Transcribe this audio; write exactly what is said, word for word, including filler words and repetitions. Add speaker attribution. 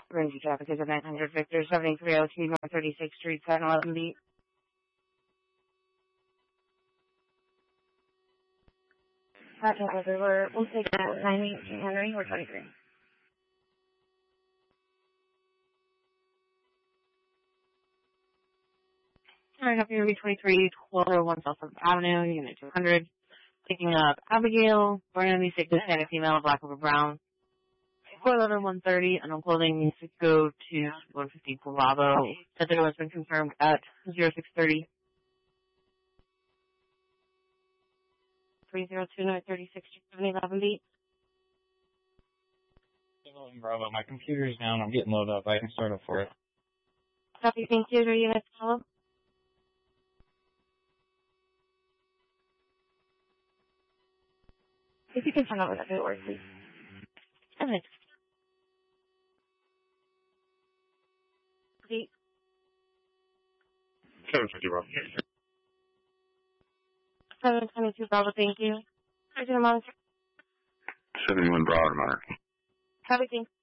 Speaker 1: Emergency traffic is at nine hundred Victor, seventy-three oh two North thirty-sixth Street, ten eleven beat. Second over, we'll take that nine eighteen Henry, or twenty-three. Alright, up here, B twenty-three, twelve oh one South Avenue, Unit two hundred. Picking up Abigail, Brandy, sick Hispanic female, black over brown. four eleven one thirty, unknown clothing needs to go to one fifty Bravo. That there has been confirmed at zero six thirty. three oh two North thirty-sixth Street, seven eleven beat.
Speaker 2: Bravo, my computer's down, I'm getting loaded up, I can start up for it.
Speaker 1: Copy, thank you, are you next follow? If you can turn over that door, please. Okay. Eight.
Speaker 3: seven fifty Bravo.
Speaker 1: seven twenty-two Bravo, thank you. Sergeant Monitor.
Speaker 3: seventy-one Bravo, Monitor.
Speaker 1: Copy, thank you.